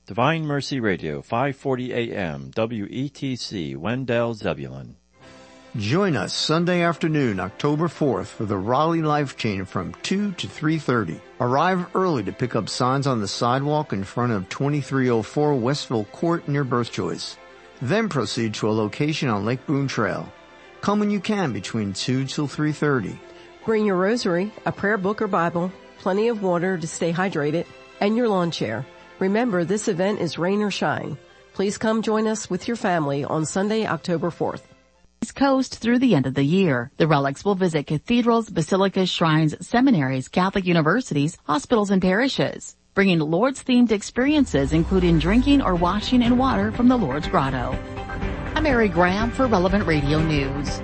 Divine Mercy Radio, 540 AM, WETC, Wendell, Zebulon. Join us Sunday afternoon, October 4th, for the Raleigh Life Chain from 2 to 3:30. Arrive early to pick up signs on the sidewalk in front of 2304 Westville Court near Birth Choice. Then proceed to a location on Lake Boone Trail. Come when you can between 2 till 3:30. Bring your rosary, a prayer book or Bible, plenty of water to stay hydrated, and your lawn chair. Remember, this event is rain or shine. Please come join us with your family on Sunday, October 4th. Coast through the end of the year. The Relics will visit cathedrals, basilicas, shrines, seminaries, Catholic universities, hospitals, and parishes, bringing Lord's-themed experiences including drinking or washing in water from the Lord's Grotto. I'm Mary Graham for Relevant Radio News.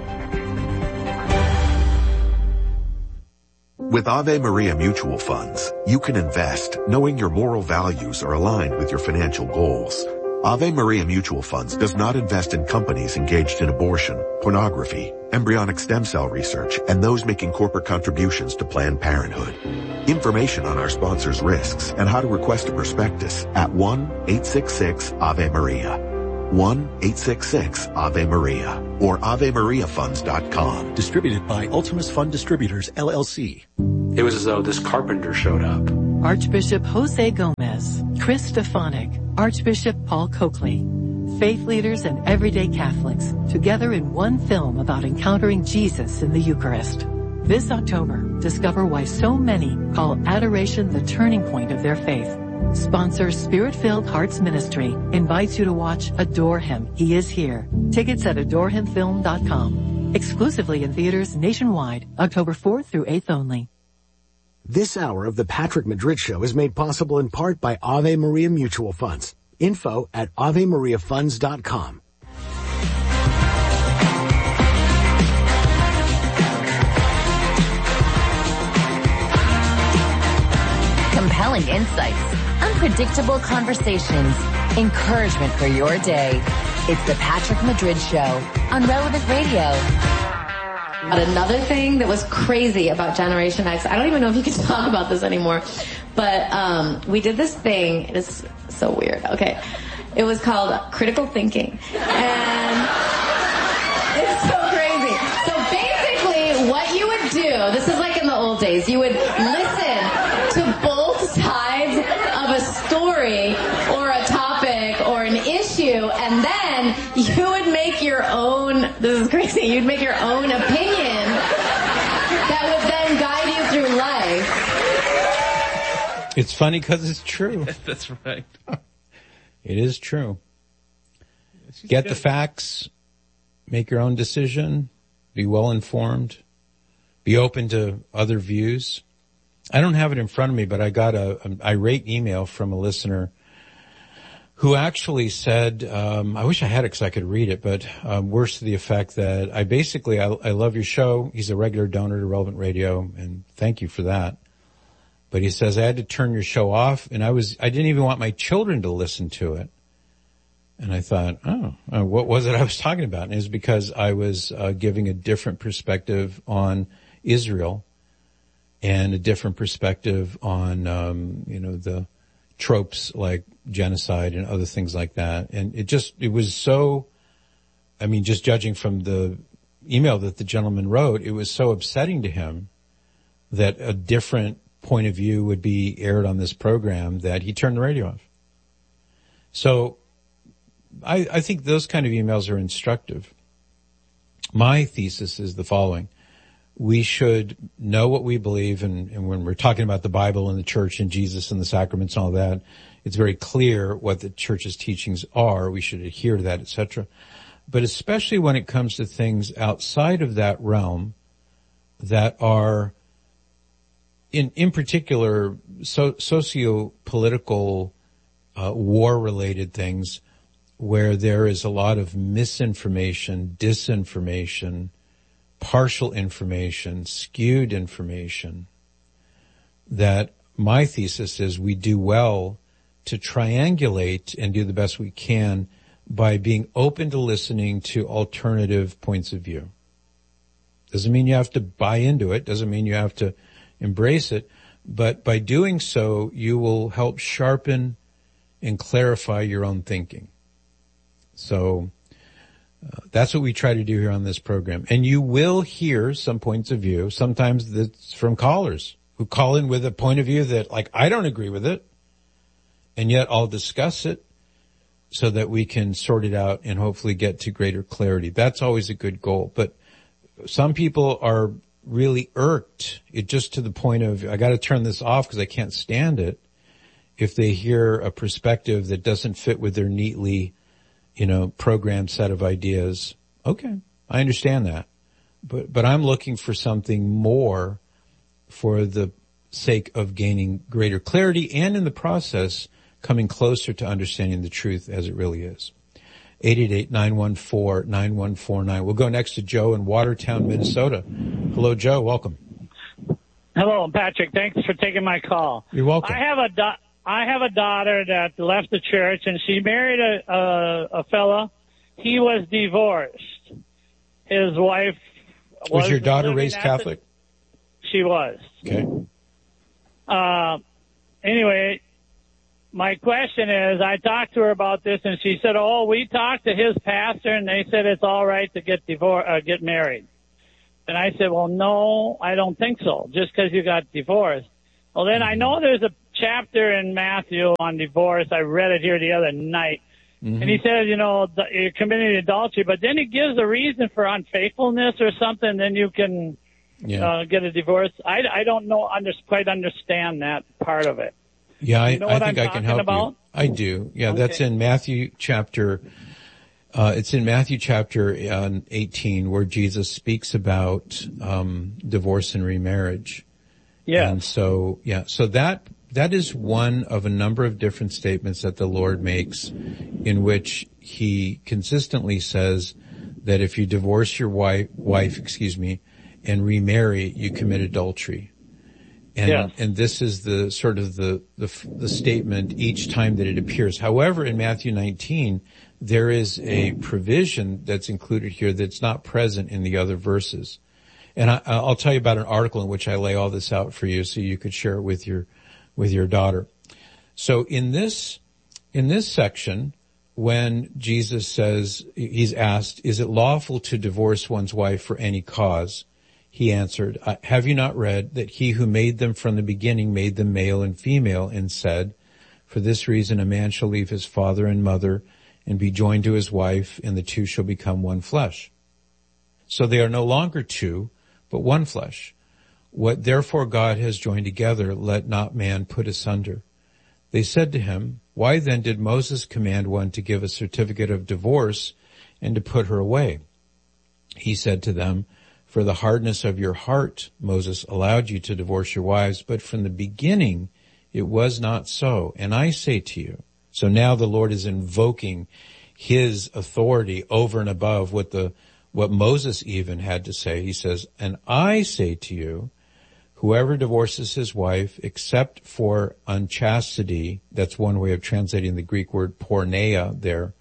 With Ave Maria Mutual Funds, you can invest knowing your moral values are aligned with your financial goals. Ave Maria Mutual Funds does not invest in companies engaged in abortion, pornography, embryonic stem cell research, and those making corporate contributions to Planned Parenthood. Information on our sponsors' risks and how to request a prospectus at 1-866-AVE-MARIA. 1-866-AVE-MARIA or AveMariaFunds.com. Distributed by Ultimus Fund Distributors, LLC. It was as though this carpenter showed up. Archbishop Jose Gomez, Chris Stefanik, Archbishop Paul Coakley, faith leaders and everyday Catholics together in one film about encountering Jesus in the Eucharist. This October, discover why so many call adoration the turning point of their faith. Sponsor Spirit-Filled Hearts Ministry invites you to watch Adore Him, He Is Here. Tickets at adorehimfilm.com. Exclusively in theaters nationwide, October 4th through 8th only. This hour of the Patrick Madrid Show is made possible in part by Ave Maria Mutual Funds. Info at AveMariaFunds.com. Compelling insights, unpredictable conversations, encouragement for your day. It's the Patrick Madrid Show on Relevant Radio. But another thing that was crazy about Generation X, I don't even know if you can talk about this anymore, but we did this thing. It is so weird. Okay. It was called critical thinking. And it's so crazy. So basically what you would do, this is like in the old days, you would listen to both sides of a story or a topic or an issue, and then you would make your own, this is crazy, you'd make your own opinion that would then guide you through life. It's funny because it's true. That's right. It is true. Get the facts, make your own decision, be well informed, be open to other views. I don't have it in front of me, but I got an irate email from a listener who actually said, I wish I had it because I could read it, but worse to the effect that I love your show. He's a regular donor to Relevant Radio, and thank you for that. But he says, I had to turn your show off, and I didn't even want my children to listen to it. And I thought, what was it I was talking about? And it was because I was giving a different perspective on Israel and a different perspective on, the tropes like genocide and other things like that. And it was so, just judging from the email that the gentleman wrote, it was so upsetting to him that a different point of view would be aired on this program that he turned the radio off. So I think those kind of emails are instructive. My thesis is the following. We should know what we believe, and when we're talking about the Bible and the church and Jesus and the sacraments and all that, it's very clear what the church's teachings are. We should adhere to that, etc. But especially when it comes to things outside of that realm that are, in particular, socio-political, war-related things, where there is a lot of misinformation, disinformation, partial information, skewed information, that my thesis is we do well to triangulate and do the best we can by being open to listening to alternative points of view. Doesn't mean you have to buy into it, doesn't mean you have to embrace it, but by doing so, you will help sharpen and clarify your own thinking. So that's what we try to do here on this program. And you will hear some points of view. Sometimes that's from callers who call in with a point of view that, like, I don't agree with it, and yet I'll discuss it so that we can sort it out and hopefully get to greater clarity. That's always a good goal. But some people are really irked, it just to the point of, I got to turn this off because I can't stand it, if they hear a perspective that doesn't fit with their neatly, programmed set of ideas. Okay, I understand that. But I'm looking for something more for the sake of gaining greater clarity and in the process coming closer to understanding the truth as it really is. 888-914-9149. We'll go next to Joe in Watertown, Minnesota. Hello, Joe. Welcome. Hello, Patrick. Thanks for taking my call. You're welcome. I have a daughter that left the church, and she married a fella. He was divorced. His wife was your daughter raised Catholic? She was. Okay. Anyway, my question is, I talked to her about this, and she said, we talked to his pastor, and they said it's all right to get married. And I said, well, no, I don't think so, just because you got divorced. Well, then I know there's a chapter in Matthew on divorce. I read it here the other night. Mm-hmm. And he says, you're committing adultery, but then he gives a reason for unfaithfulness or something, then you can get a divorce. I don't know, quite understand that part of it. Yeah, I think I can help you. I do. Yeah, okay. That's in Matthew chapter, it's in Matthew chapter 18 where Jesus speaks about divorce and remarriage. Yeah. And so that is one of a number of different statements that the Lord makes in which he consistently says that if you divorce your wife, and remarry, you commit adultery. And this is the sort of the statement each time that it appears. However, in Matthew 19, there is a provision that's included here that's not present in the other verses. And I'll tell you about an article in which I lay all this out for you so you could share it with your daughter. So in this section, when Jesus says, he's asked, is it lawful to divorce one's wife for any cause? He answered, have you not read that he who made them from the beginning made them male and female, and said, for this reason a man shall leave his father and mother and be joined to his wife, and the two shall become one flesh. So they are no longer two, but one flesh. What therefore God has joined together, let not man put asunder. They said to him, why then did Moses command one to give a certificate of divorce and to put her away? He said to them, for the hardness of your heart, Moses allowed you to divorce your wives, but from the beginning it was not so. And I say to you, so now the Lord is invoking his authority over and above what Moses even had to say. He says, and I say to you, whoever divorces his wife except for unchastity, that's one way of translating the Greek word porneia there.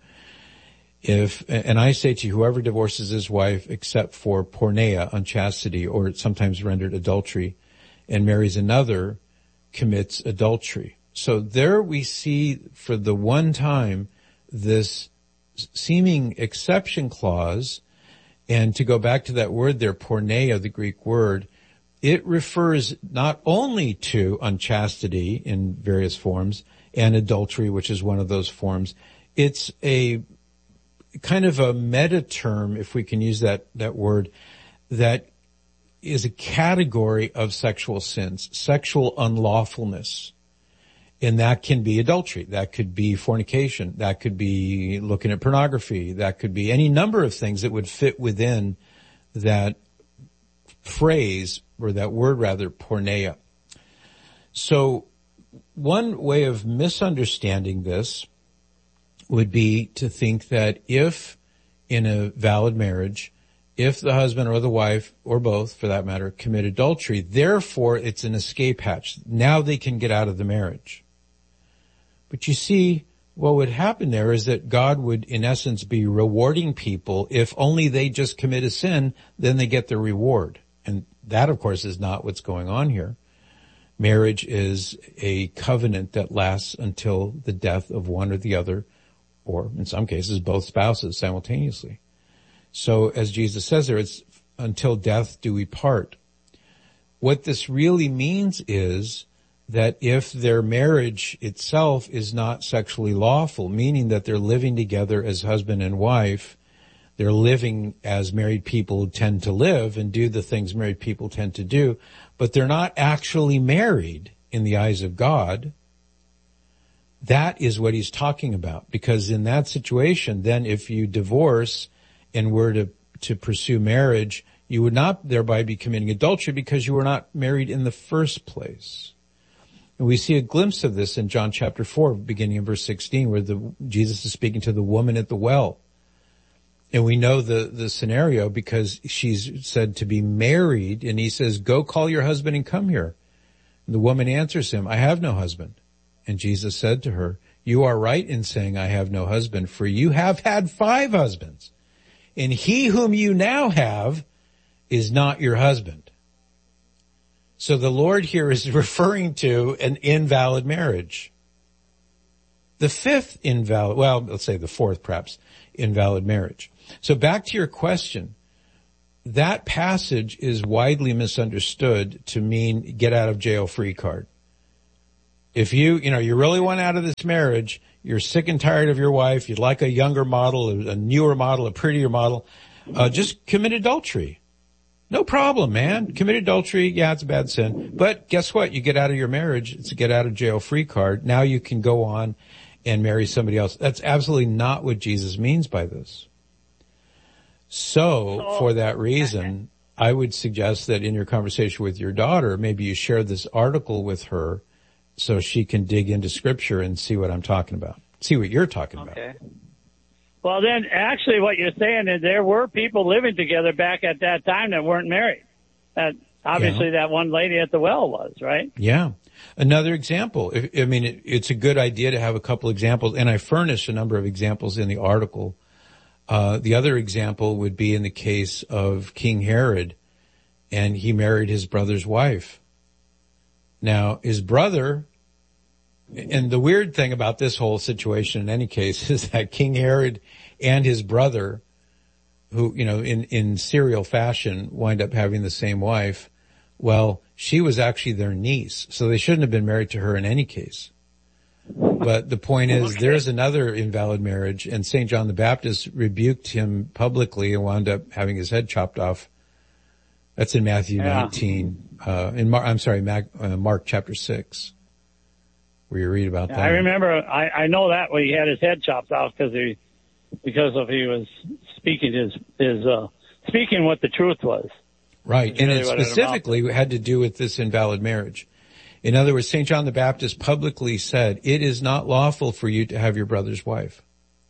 And I say to you, whoever divorces his wife except for porneia, unchastity, or it's sometimes rendered adultery, and marries another, commits adultery. So there we see for the one time this seeming exception clause, and to go back to that word there, porneia, the Greek word, it refers not only to unchastity in various forms and adultery, which is one of those forms. It's a kind of a meta term, if we can use that word, that is a category of sexual sins, sexual unlawfulness. And that can be adultery. That could be fornication. That could be looking at pornography. That could be any number of things that would fit within that phrase, or that word rather, porneia. So one way of misunderstanding this would be to think that if in a valid marriage, if the husband or the wife, or both for that matter, commit adultery, therefore it's an escape hatch. Now they can get out of the marriage. But you see, what would happen there is that God would in essence be rewarding people. If only they just commit a sin, then they get their reward. And that of course is not what's going on here. Marriage is a covenant that lasts until the death of one or the other, or in some cases, both spouses simultaneously. So as Jesus says there, it's until death do we part. What this really means is that if their marriage itself is not sexually lawful, meaning that they're living together as husband and wife, they're living as married people tend to live and do the things married people tend to do, but they're not actually married in the eyes of God, that is what he's talking about. Because in that situation, then if you divorce and were to pursue marriage, you would not thereby be committing adultery because you were not married in the first place. And we see a glimpse of this in John chapter 4, beginning in verse 16, where Jesus is speaking to the woman at the well. And we know the scenario because she's said to be married, and he says, go call your husband and come here. And the woman answers him, I have no husband. And Jesus said to her, you are right in saying I have no husband, for you have had 5 husbands, and he whom you now have is not your husband. So the Lord here is referring to an invalid marriage. The 5th invalid, well, let's say the 4th perhaps, invalid marriage. So back to your question, that passage is widely misunderstood to mean get out of jail free card. If you really want out of this marriage, you're sick and tired of your wife, you'd like a younger model, a newer model, a prettier model, just commit adultery. No problem, man. Commit adultery, yeah, it's a bad sin. But guess what? You get out of your marriage, it's a get out of jail free card. Now you can go on and marry somebody else. That's absolutely not what Jesus means by this. So, for that reason, I would suggest that in your conversation with your daughter, maybe you share this article with her so she can dig into Scripture and see what I'm talking about. See what you're talking about. Well, then, actually, what you're saying is there were people living together back at that time that weren't married. Obviously, that one lady at the well was, right? Yeah. Another example. It's a good idea to have a couple examples, and I furnish a number of examples in the article. The other example would be in the case of King Herod, and he married his brother's wife. Now, his brother, and the weird thing about this whole situation in any case is that King Herod and his brother, who, in serial fashion wind up having the same wife, well, she was actually their niece, so they shouldn't have been married to her in any case. But the point is, there's another invalid marriage, and St. John the Baptist rebuked him publicly and wound up having his head chopped off. That's in Matthew 19, Mark chapter 6, where you read about that. I remember, I know that when he had his head chopped off because he was speaking speaking what the truth was. Right, and it specifically had to do with this invalid marriage. In other words, St. John the Baptist publicly said, it is not lawful for you to have your brother's wife.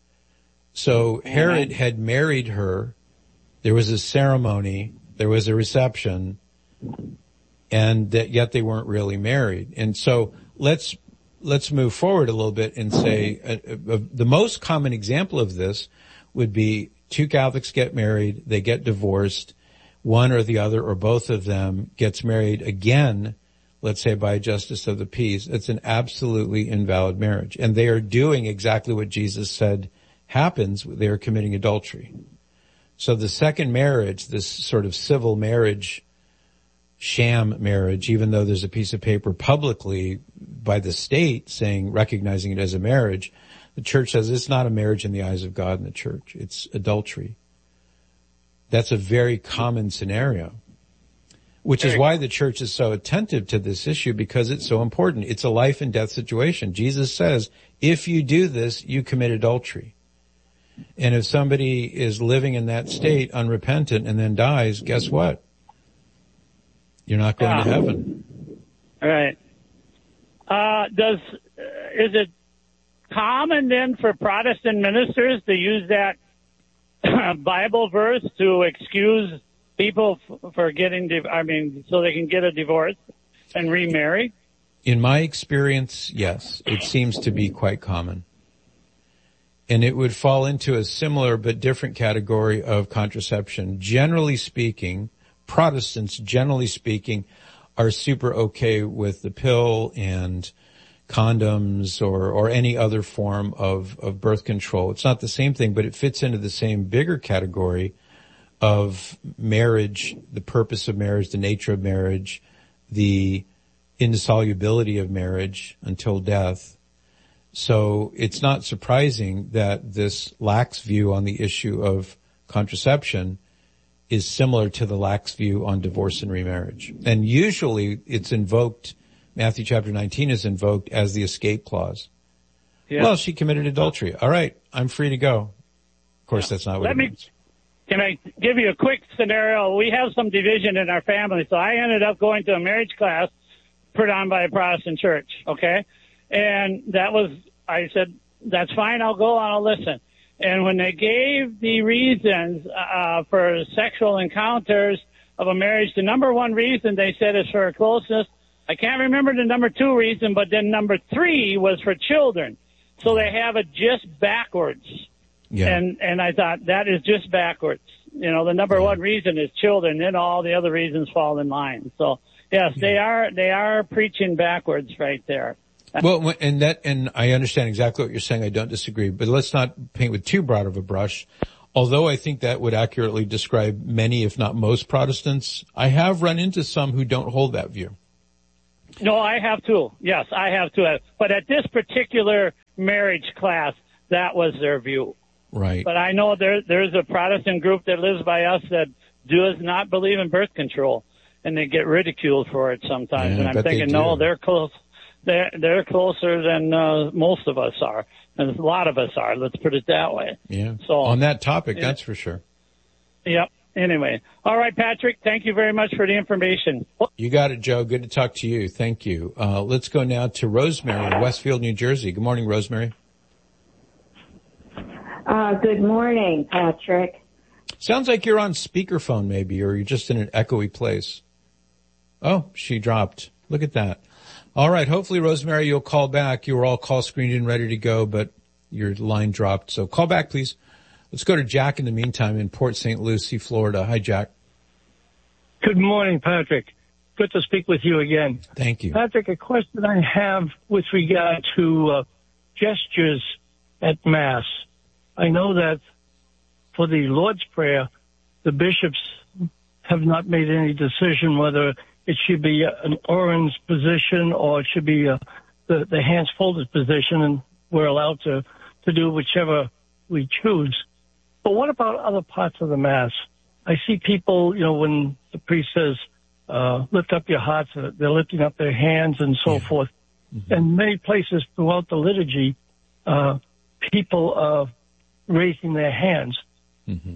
So Herod had married her. There was a ceremony. There was a reception. And yet they weren't really married. And so let's move forward a little bit and say the most common example of this would be 2 Catholics get married. They get divorced. One or the other or both of them gets married again, let's say by justice of the peace. It's an absolutely invalid marriage. And they are doing exactly what Jesus said happens. They are committing adultery. So the second marriage, this sort of civil marriage, sham marriage, even though there's a piece of paper publicly by the state recognizing it as a marriage, the church says it's not a marriage in the eyes of God and the church. It's adultery. That's a very common scenario. Which is why the church is so attentive to this issue, because it's so important. It's a life and death situation. Jesus says, if you do this, you commit adultery. And if somebody is living in that state, unrepentant, and then dies, guess what? You're not going to heaven. All right. Is it common then for Protestant ministers to use that Bible verse to excuse people for getting, so they can get a divorce and remarry? In my experience, yes. It seems to be quite common. And it would fall into a similar but different category of contraception. Generally speaking, Protestants, generally speaking, are super okay with the pill and condoms or any other form of birth control. It's not the same thing, but it fits into the same bigger category of marriage, the purpose of marriage, the nature of marriage, the indissolubility of marriage until death. So it's not surprising that this lax view on the issue of contraception is similar to the lax view on divorce and remarriage. And usually it's invoked, Matthew chapter 19 is invoked as the escape clause. Yeah. Well, she committed adultery. All right, I'm free to go. Of course, that's not what it means. Can I give you a quick scenario? We have some division in our family, so I ended up going to a marriage class put on by a Protestant church, okay? And I said, that's fine, I'll go and I'll listen. And when they gave the reasons for sexual encounters of a marriage, the number one reason they said is for closeness. I can't remember the number two reason, but then number three was for children. So they have it just backwards. Yeah. And I thought that is just backwards. You know, the number one reason is children, then all the other reasons fall in line. So yes, they are preaching backwards right there. Well, and I understand exactly what you're saying. I don't disagree, but let's not paint with too broad of a brush. Although I think that would accurately describe many, if not most Protestants, I have run into some who don't hold that view. No, I have too. Yes, I have too. But at this particular marriage class, that was their view. Right. But I know there's a Protestant group that lives by us that does not believe in birth control, and they get ridiculed for it sometimes. Yeah, and I'm thinking, no, they're close. They're closer than most of us are, and a lot of us are. Let's put it that way. Yeah. So on that topic, that's for sure. Yep. Anyway, all right, Patrick. Thank you very much for the information. You got it, Joe. Good to talk to you. Thank you. Let's go now to Rosemary in Westfield, New Jersey. Good morning, Rosemary. Good morning, Patrick. Sounds like you're on speakerphone, maybe, or you're just in an echoey place. Oh, she dropped. Look at that. All right. Hopefully, Rosemary, you'll call back. You were all call screened and ready to go, but your line dropped. So call back, please. Let's go to Jack in the meantime in Port St. Lucie, Florida. Hi, Jack. Good morning, Patrick. Good to speak with you again. Thank you. Patrick, a question I have with regard to gestures at Mass. I know that for the Lord's Prayer, the bishops have not made any decision whether it should be an orange position or it should be the hands folded position, and we're allowed to do whichever we choose. But what about other parts of the Mass? I see people, when the priest says, lift up your hearts, they're lifting up their hands and so forth. Mm-hmm. And many places throughout the liturgy, people are raising their hands. Mm-hmm.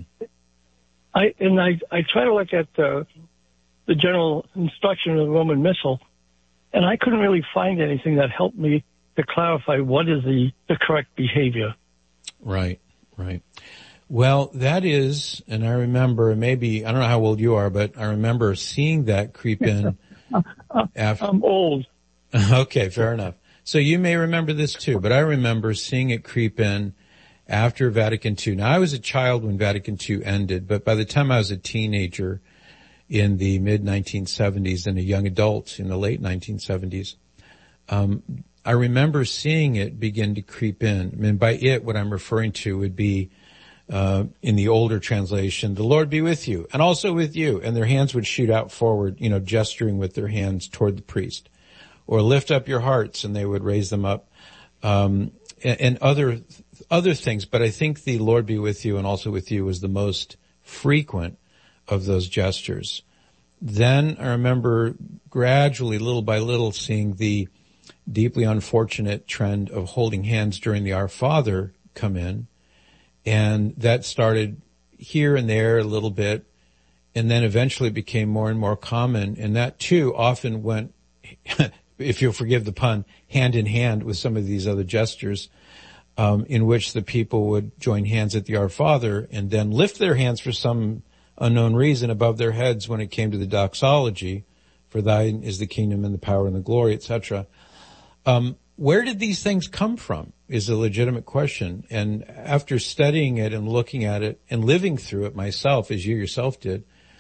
I try to look at the general instruction of the Roman Missal, and I couldn't really find anything that helped me to clarify what is the correct behavior. Right. Well, that is, and I remember, I don't know how old you are, but I remember seeing that creep in. After. I'm old. Okay, fair enough. So you may remember this too, but I remember seeing it creep in after Vatican II. Now, I was a child when Vatican II ended, but by the time I was a teenager in the mid-1970s and a young adult in the late 1970s, I remember seeing it begin to creep in. I mean, by it, what I'm referring to would be in the older translation, the Lord be with you, and also with you. And their hands would shoot out forward, gesturing with their hands toward the priest. Or lift up your hearts, and they would raise them up. And other things. But I think the Lord be with you and also with you was the most frequent of those gestures. Then I remember gradually, little by little, seeing the deeply unfortunate trend of holding hands during the Our Father come in. And that started here and there a little bit, and then eventually became more and more common. And that too often went, if you'll forgive the pun, hand in hand with some of these other gestures, in which the people would join hands at the Our Father and then lift their hands for some unknown reason above their heads when it came to the doxology, for thine is the kingdom and the power and the glory, etc. Where did these things come from is a legitimate question. And after studying it and looking at it and living through it myself, as you yourself did,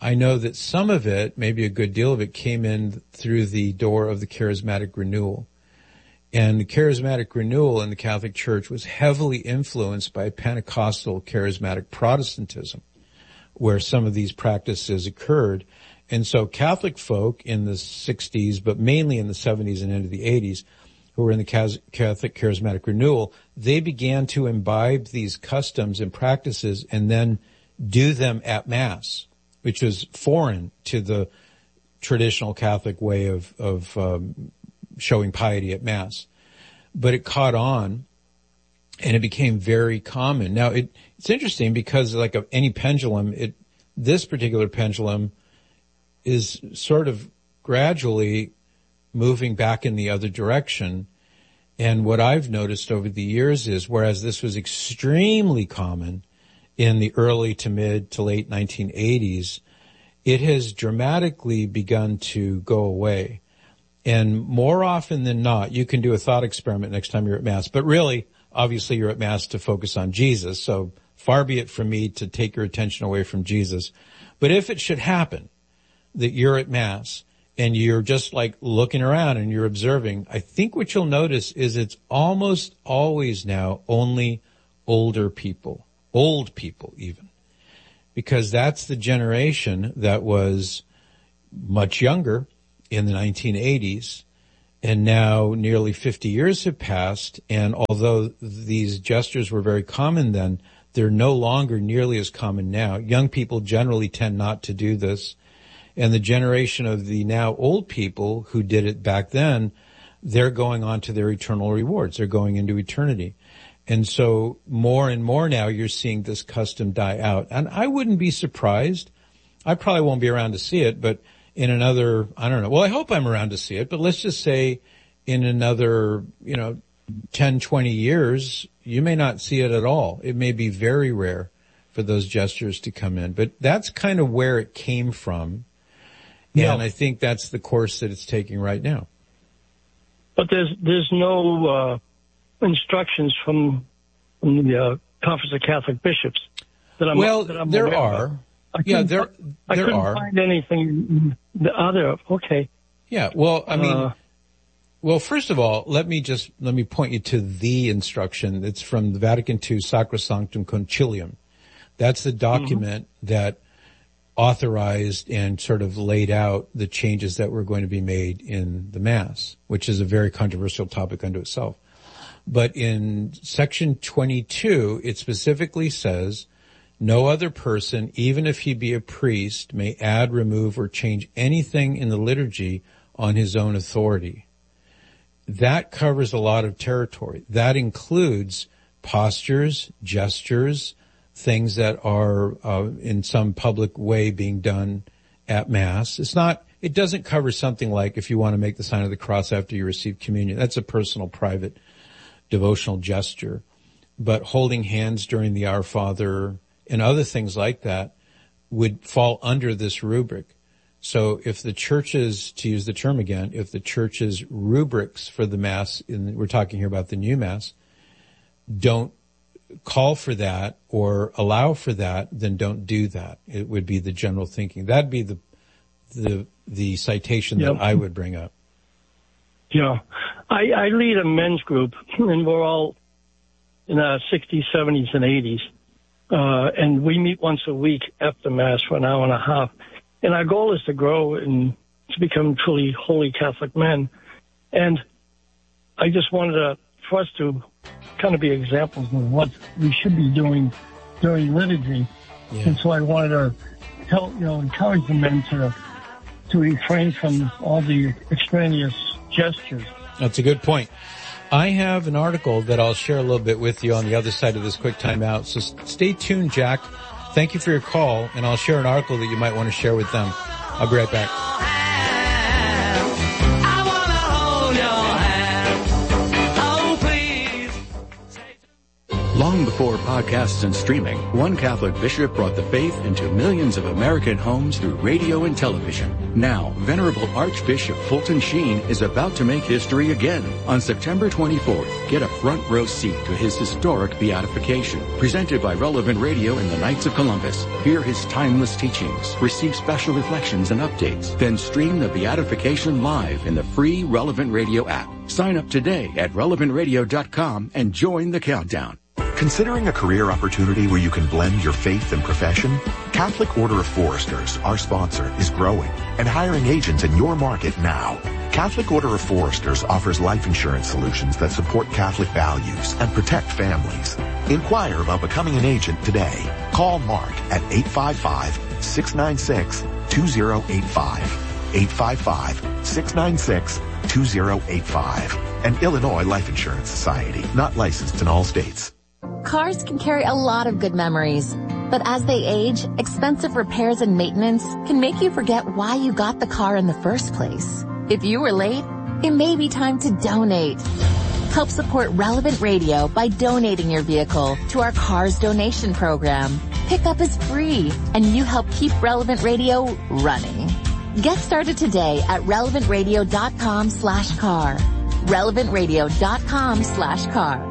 I know that some of it, maybe a good deal of it, came in through the door of the charismatic renewal. And the charismatic renewal in the Catholic Church was heavily influenced by Pentecostal charismatic Protestantism, where some of these practices occurred. And so Catholic folk in the 60s, but mainly in the 70s and into the 80s, who were in the Catholic charismatic renewal, they began to imbibe these customs and practices and then do them at Mass, which was foreign to the traditional Catholic way of showing piety at Mass. But it caught on, and it became very common. Now, it's interesting because, like any pendulum, this particular pendulum is sort of gradually moving back in the other direction. And what I've noticed over the years is, whereas this was extremely common in the early to mid to late 1980s, it has dramatically begun to go away. And more often than not, you can do a thought experiment next time you're at Mass. But really, obviously, you're at Mass to focus on Jesus. So far be it from me to take your attention away from Jesus. But if it should happen that you're at Mass and you're just like looking around and you're observing, I think what you'll notice is it's almost always now only older people, old people even, because that's the generation that was much younger in the 1980s, and now nearly 50 years have passed, and although these gestures were very common then, they're no longer nearly as common now. Young people generally tend not to do this, and the generation of the now old people who did it back then, they're going on to their eternal rewards. They're going into eternity. And so more and more now you're seeing this custom die out. And I wouldn't be surprised. I probably won't be around to see it, but in another, I don't know. Well, I hope I'm around to see it, but let's just say in another, 10, 20 years, you may not see it at all. It may be very rare for those gestures to come in, but that's kind of where it came from. Yeah. And I think that's the course that it's taking right now. But there's no instructions from the Conference of Catholic Bishops that I'm there are. I couldn't find anything. The other, okay. Yeah, well, I mean, well, first of all, let me point you to the instruction. It's from the Vatican II Sacrosanctum Concilium. That's the document that authorized and sort of laid out the changes that were going to be made in the Mass, which is a very controversial topic unto itself. But in section 22, it specifically says, no other person, even if he be a priest, may add, remove, or change anything in the liturgy on his own authority. That covers a lot of territory. That includes postures, gestures, things that are in some public way being done at Mass. It doesn't cover something like if you want to make the sign of the cross after you receive communion. That's a personal, private, devotional gesture. But holding hands during the Our Father and other things like that would fall under this rubric. So if the church's, to use the term again, if the church's rubrics for the Mass, we're talking here about the new Mass, don't call for that or allow for that, then don't do that. It would be the general thinking. That'd be the citation that I would bring up. Yeah. I lead a men's group, and we're all in our 60s, 70s, and 80s. And we meet once a week after Mass for an hour and a half. And our goal is to grow and to become truly holy Catholic men. And I just wanted for us to kind of be examples of what we should be doing during liturgy. Yeah. And so I wanted to encourage the men to refrain from all the extraneous gestures. That's a good point. I have an article that I'll share a little bit with you on the other side of this quick timeout. So stay tuned, Jack. Thank you for your call, and I'll share an article that you might want to share with them. I'll be right back. Long before podcasts and streaming, one Catholic bishop brought the faith into millions of American homes through radio and television. Now, Venerable Archbishop Fulton Sheen is about to make history again. On September 24th, get a front row seat to his historic beatification, presented by Relevant Radio and the Knights of Columbus. Hear his timeless teachings, receive special reflections and updates, then stream the beatification live in the free Relevant Radio app. Sign up today at relevantradio.com and join the countdown. Considering a career opportunity where you can blend your faith and profession? Catholic Order of Foresters, our sponsor, is growing and hiring agents in your market now. Catholic Order of Foresters offers life insurance solutions that support Catholic values and protect families. Inquire about becoming an agent today. Call Mark at 855-696-2085. 855-696-2085. An Illinois Life Insurance Society, not licensed in all states. Cars can carry a lot of good memories, but as they age, expensive repairs and maintenance can make you forget why you got the car in the first place. If you were late, it may be time to donate. Help support Relevant Radio by donating your vehicle to our Cars Donation Program. Pickup is free, and you help keep Relevant Radio running. Get started today at relevantradio.com/car. relevantradio.com/car.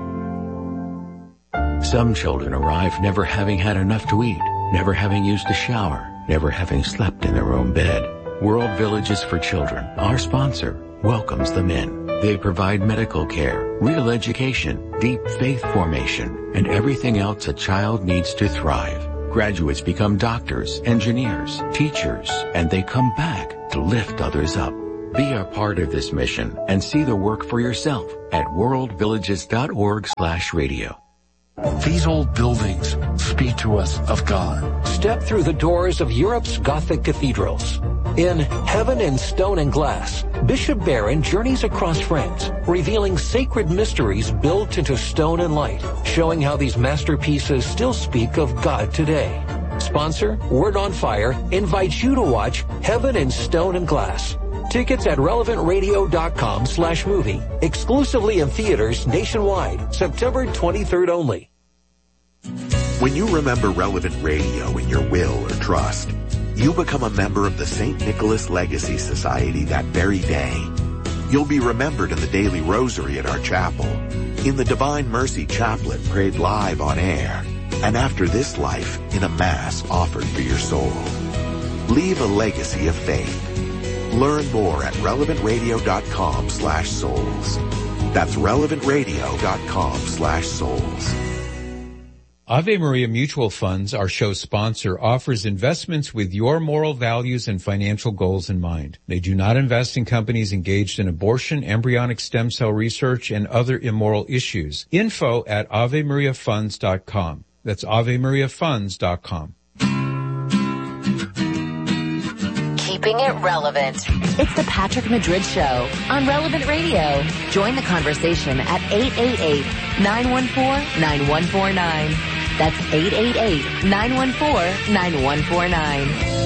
Some children arrive never having had enough to eat, never having used a shower, never having slept in their own bed. World Villages for Children, our sponsor, welcomes them in. They provide medical care, real education, deep faith formation, and everything else a child needs to thrive. Graduates become doctors, engineers, teachers, and they come back to lift others up. Be a part of this mission and see the work for yourself at worldvillages.org/radio. These old buildings speak to us of God. Step through the doors of Europe's Gothic cathedrals. In Heaven in Stone and Glass, Bishop Barron journeys across France, revealing sacred mysteries built into stone and light, showing how these masterpieces still speak of God today. Sponsor, Word on Fire, invites you to watch Heaven in Stone and Glass. Tickets at relevantradio.com/movie. Exclusively in theaters nationwide, September 23rd only. When you remember Relevant Radio in your will or trust, you become a member of the St. Nicholas Legacy Society that very day. You'll be remembered in the daily rosary at our chapel, in the Divine Mercy Chaplet prayed live on air, and after this life in a Mass offered for your soul. Leave a legacy of faith. Learn more at relevantradio.com/souls. That's relevantradio.com/souls. Ave Maria Mutual Funds, our show sponsor, offers investments with your moral values and financial goals in mind. They do not invest in companies engaged in abortion, embryonic stem cell research, and other immoral issues. Info at AveMariaFunds.com. That's AveMariaFunds.com. Keeping it relevant. It's the Patrick Madrid Show on Relevant Radio. Join the conversation at 888-914-9149. That's 888-914-9149.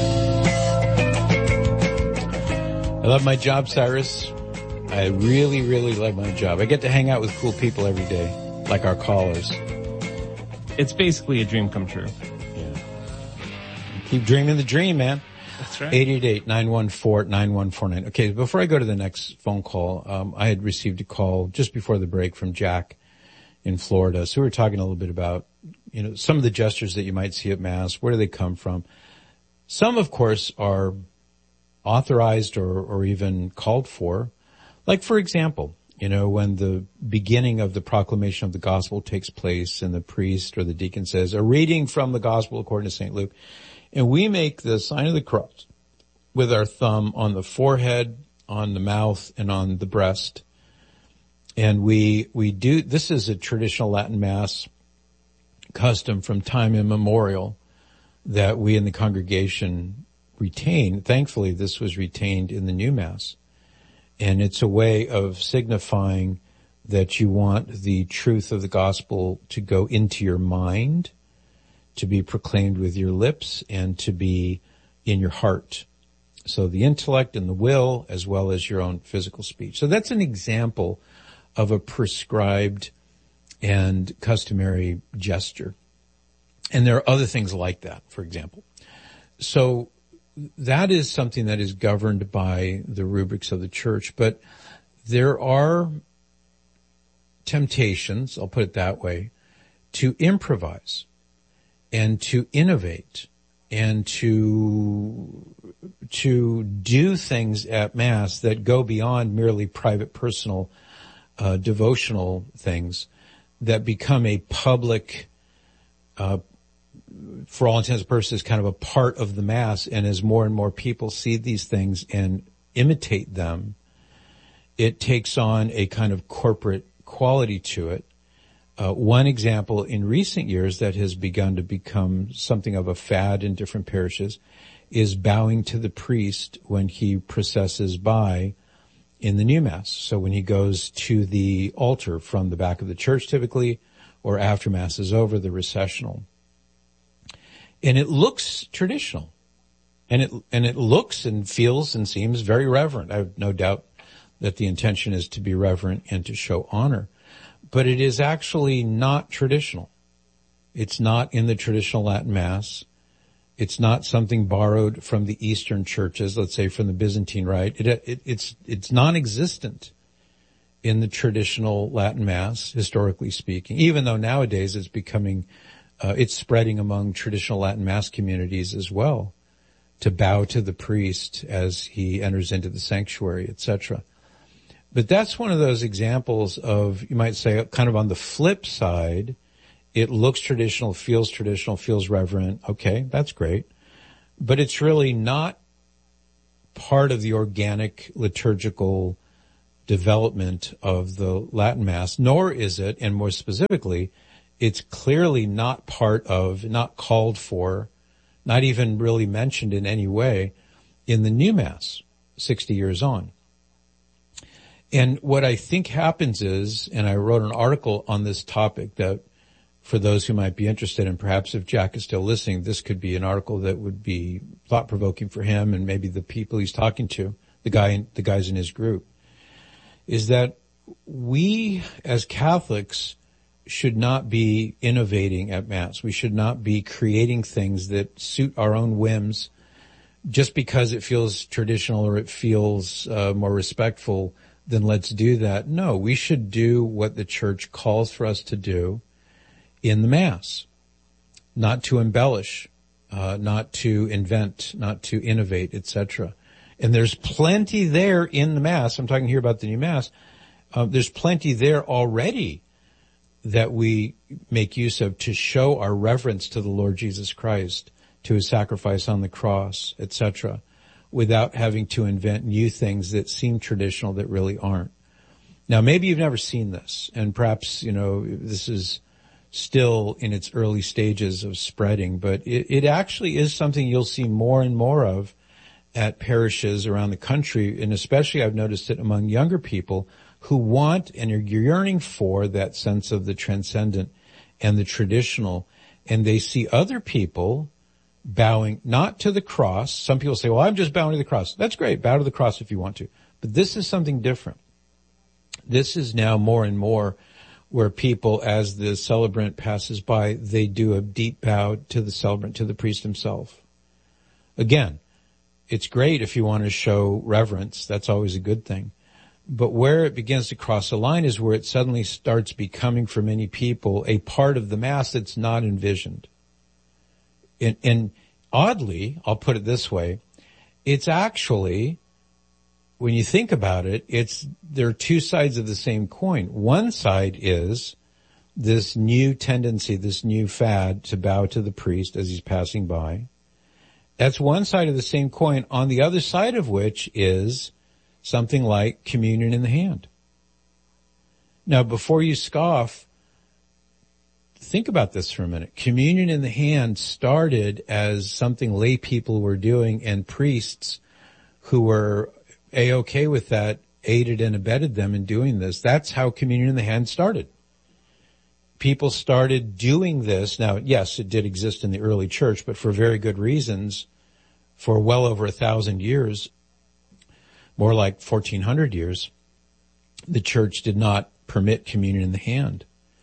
I love my job, Cyrus. I really, really love my job. I get to hang out with cool people every day, like our callers. It's basically a dream come true. Yeah. Keep dreaming the dream, man. That's right. 888-914-9149. Okay, before I go to the next phone call, I had received a call just before the break from Jack in Florida. So we were talking a little bit about, some of the gestures that you might see at Mass. Where do they come from? Some, of course, are authorized or even called for. Like, for example, when the beginning of the proclamation of the gospel takes place and the priest or the deacon says, a reading from the gospel according to St. Luke, and we make the sign of the cross with our thumb on the forehead, on the mouth, and on the breast. And we do, this is a traditional Latin Mass custom from time immemorial that we in the congregation retain. Thankfully, this was retained in the new Mass. And it's a way of signifying that you want the truth of the gospel to go into your mind, to be proclaimed with your lips, and to be in your heart. So the intellect and the will, as well as your own physical speech. So that's an example of a prescribed and customary gesture. And there are other things like that, for example. So that is something that is governed by the rubrics of the church. But there are temptations, I'll put it that way, to improvise and to innovate and to do things at Mass that go beyond merely private, personal, devotional things that become a public, for all intents and purposes, kind of a part of the Mass. And as more and more people see these things and imitate them, it takes on a kind of corporate quality to it. One example in recent years that has begun to become something of a fad in different parishes is bowing to the priest when he processes by in the new Mass. So when he goes to the altar from the back of the church typically, or after Mass is over, the recessional. And it looks traditional. And it looks and feels and seems very reverent. I have no doubt that the intention is to be reverent and to show honor. But it is actually not traditional. It's not in the traditional Latin Mass. It's not something borrowed from the Eastern churches, let's say from the Byzantine Rite. It's non-existent in the traditional Latin Mass, historically speaking, even though nowadays it's becoming, it's spreading among traditional Latin Mass communities as well, to bow to the priest as he enters into the sanctuary, etc. But that's one of those examples of, you might say, kind of on the flip side, it looks traditional, feels reverent. Okay, that's great. But it's really not part of the organic liturgical development of the Latin Mass, nor is it, and more specifically, it's clearly not part of, not called for, not even really mentioned in any way in the new Mass, 60 years on. And what I think happens is, and I wrote an article on this topic that for those who might be interested, and perhaps if Jack is still listening, this could be an article that would be thought-provoking for him and maybe the people he's talking to, the guys in his group, is that we as Catholics should not be innovating at Mass. We should not be creating things that suit our own whims just because it feels traditional or it feels more respectful. Then let's do that. No, we should do what the church calls for us to do in the Mass, not to embellish, not to invent, not to innovate, etc. And there's plenty there in the Mass. I'm talking here about the new Mass. There's plenty there already that we make use of to show our reverence to the Lord Jesus Christ, to his sacrifice on the cross, etc., without having to invent new things that seem traditional that really aren't. Now, maybe you've never seen this, and perhaps, this is still in its early stages of spreading, but it actually is something you'll see more and more of at parishes around the country, and especially I've noticed it among younger people who want and are yearning for that sense of the transcendent and the traditional, and they see other people bowing not to the cross. Some people say, well, I'm just bowing to the cross. That's great. Bow to the cross if you want to. But this is something different. This is now more and more where people, as the celebrant passes by, they do a deep bow to the celebrant, to the priest himself. Again, it's great if you want to show reverence. That's always a good thing. But where it begins to cross a line is where it suddenly starts becoming, for many people, a part of the Mass that's not envisioned. And oddly, I'll put it this way, it's actually, when you think about it, there are two sides of the same coin. One side is this new tendency, this new fad to bow to the priest as he's passing by. That's one side of the same coin, on the other side of which is something like communion in the hand. Now, before you scoff, think about this for a minute. Communion in the hand started as something lay people were doing, and priests who were A-okay with that aided and abetted them in doing this. That's how communion in the hand started. People started doing this. Now, yes, it did exist in the early church, but for very good reasons, for well over 1,000 years, more like 1,400 years, the church did not permit communion in the hand.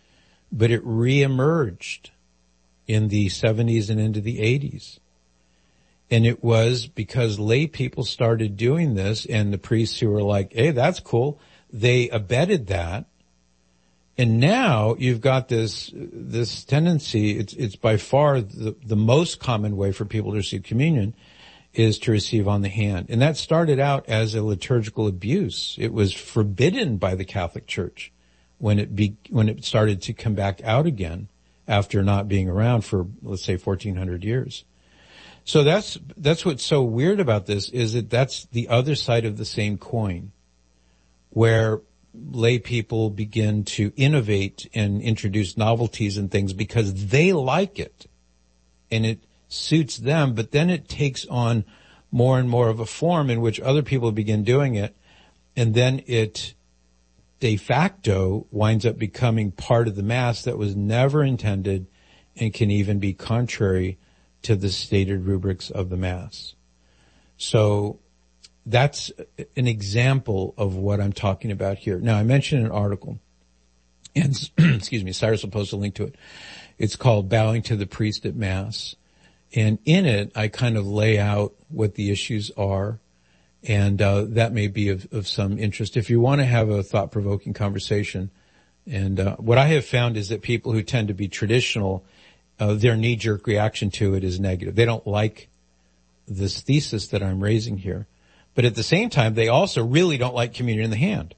but it reemerged in the 70s and into the 80s. And it was because lay people started doing this, and the priests who were like, hey, that's cool, they abetted that. And now you've got this tendency, it's by far the most common way for people to receive communion is to receive on the hand. And that started out as a liturgical abuse. It was forbidden by the Catholic Church when it started to come back out again after not being around for, let's say, 1400 years. So that's what's so weird about this, is that that's the other side of the same coin, where lay people begin to innovate and introduce novelties and things because they like it and it suits them, but then it takes on more and more of a form in which other people begin doing it, and then it de facto winds up becoming part of the Mass that was never intended and can even be contrary to the stated rubrics of the Mass. So that's an example of what I'm talking about here. Now, I mentioned an article, and excuse me, Cyrus will post a link to it. It's called Bowing to the Priest at Mass. And in it, I kind of lay out what the issues are, and that may be of some interest if you want to have a thought-provoking conversation. And what I have found is that people who tend to be traditional, their knee-jerk reaction to it is negative. They don't like this thesis that I'm raising here. But at the same time, they also really don't like communion in the hand.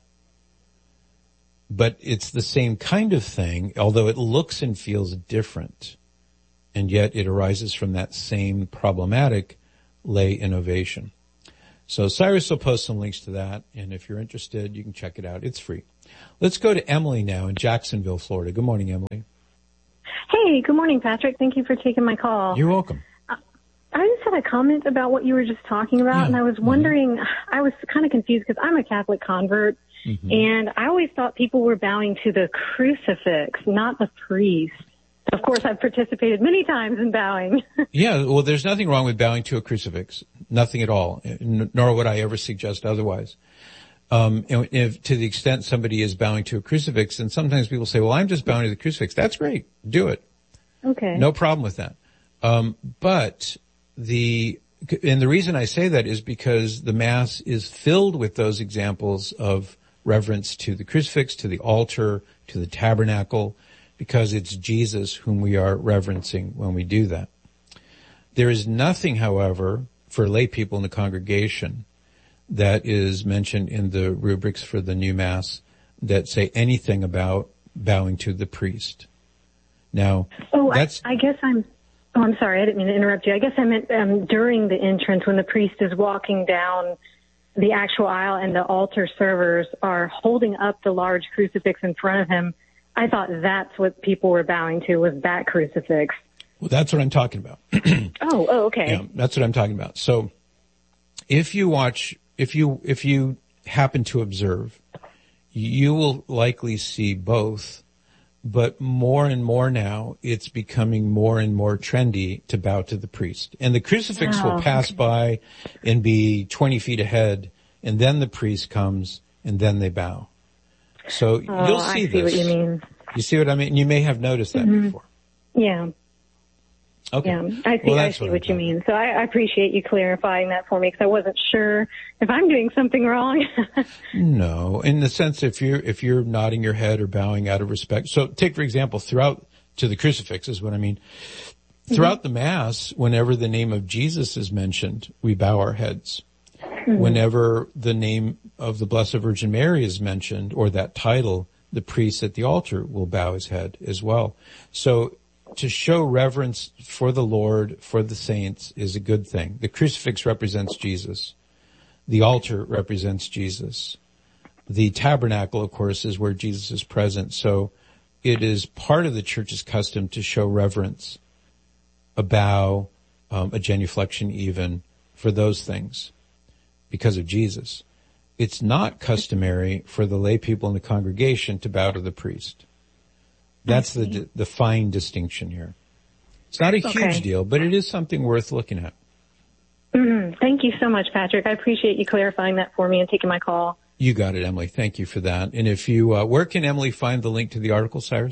But it's the same kind of thing, although it looks and feels different. And yet it arises from that same problematic lay innovation. So Cyrus will post some links to that, and if you're interested, you can check it out. It's free. Let's go to Emily now in Jacksonville, Florida. Good morning, Emily. Hey, good morning, Patrick. Thank you for taking my call. You're welcome. I just had a comment about what you were just talking about, and I was wondering, I was kind of confused because I'm a Catholic convert, and I always thought people were bowing to the crucifix, not the priest. Of course, I've participated many times in bowing. Yeah, well, there's nothing wrong with bowing to a crucifix. Nothing at all, nor would I ever suggest otherwise. And if to the extent somebody is bowing to a crucifix, and sometimes people say, well, I'm just bowing to the crucifix. That's great. Do it. Okay. No problem with that. But the reason I say that is because the Mass is filled with those examples of reverence to the crucifix, to the altar, to the tabernacle, because it's Jesus whom we are reverencing when we do that. There is nothing, however, for lay people in the congregation that is mentioned in the rubrics for the new Mass that say anything about bowing to the priest. Now, I'm sorry, I didn't mean to interrupt you. I guess I meant during the entrance when the priest is walking down the actual aisle and the altar servers are holding up the large crucifix in front of him. I thought that's what people were bowing to, was that crucifix. Well, that's what I'm talking about. Oh, okay. Yeah, that's what I'm talking about. So if you happen to observe, you will likely see both. But more and more now, it's becoming more and more trendy to bow to the priest. And the crucifix will pass by and be 20 feet ahead, and then the priest comes, and then they bow. So you'll see this. I see what you mean. You see what I mean? You may have noticed that before. Yeah. Okay. Yeah, I see what you mean. So I appreciate you clarifying that for me, because I wasn't sure if I'm doing something wrong. No, in the sense if you're nodding your head or bowing out of respect. So take, for example, throughout to the crucifix is what I mean. Throughout the Mass, whenever the name of Jesus is mentioned, we bow our heads. Whenever the name of the Blessed Virgin Mary is mentioned, or that title, the priest at the altar will bow his head as well. So to show reverence for the Lord, for the saints, is a good thing. The crucifix represents Jesus. The altar represents Jesus. The tabernacle, of course, is where Jesus is present. So it is part of the Church's custom to show reverence, a bow, a genuflection even, for those things because of Jesus. It's not customary for the lay people in the congregation to bow to the priest. That's the fine distinction here. It's not a huge deal, but it is something worth looking at. Thank you so much, Patrick. I appreciate you clarifying that for me and taking my call. You got it, Emily. Thank you for that. And if you, where can Emily find the link to the article, Cyrus?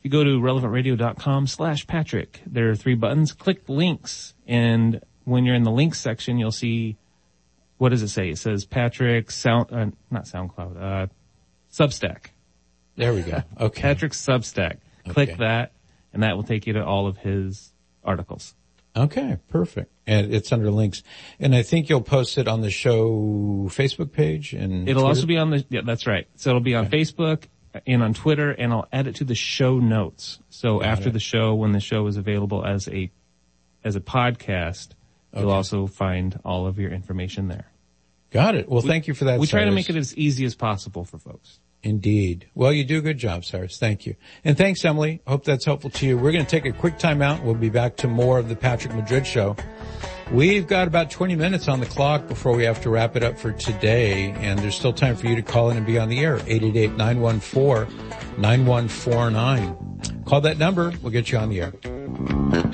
you go to relevantradio.com/Patrick, there are 3 buttons. Click links, and when you're in the links section, you'll see, what does it say? It says Patrick not SoundCloud, Substack. There we go. Okay. Patrick Substack. Click that, and that will take you to all of his articles. Okay, perfect. And it's under links. And I think you'll post it on the show Facebook page and it'll Twitter? also be on yeah, that's right. So it'll be on Facebook and on Twitter, and I'll add it to the show notes. So after the show, when the show is available as a podcast, you'll also find all of your information there. Got it. Well, thank you for that, We try to Cyrus. make it as easy as possible for folks. Indeed. Well, you do a good job, Cyrus. Thank you. And thanks, Emily. Hope that's helpful to you. We're going to take a quick time out. We'll be back to more of the Patrick Madrid Show. We've got about 20 minutes on the clock before we have to wrap it up for today, and there's still time for you to call in and be on the air. 888-914-9149. Call that number. We'll get you on the air.